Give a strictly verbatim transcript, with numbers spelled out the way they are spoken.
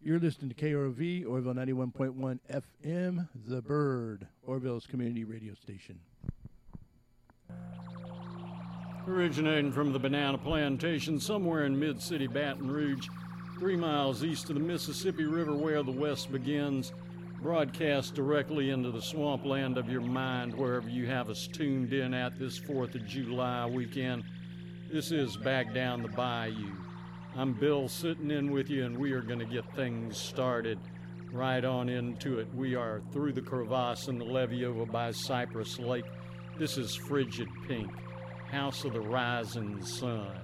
You're listening to K R O V, Orville ninety-one point one F M, The Bird, Orville's community radio station. Originating from the Banana Plantation somewhere in mid-city Baton Rouge, three miles east of the Mississippi River where the West begins, broadcast directly into the swampland of your mind wherever you have us tuned in at this fourth of July weekend. This is Back Down the Bayou. I'm Bill sitting in with you, and we are going to get things started right on into it. We are through the crevasse in the levee over by Cypress Lake. This is Frigid Pink, House of the Rising Sun.